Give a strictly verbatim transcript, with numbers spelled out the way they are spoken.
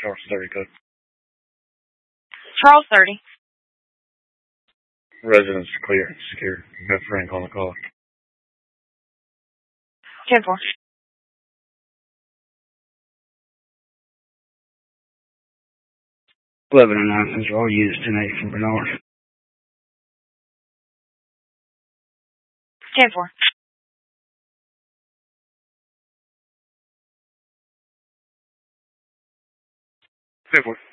Charles thirty code. Charles thirty. Residence clear. Secure. You have Frank on the call. ten four. eleven and nine, those are all units ten eight from Bernard. ten four. ten four.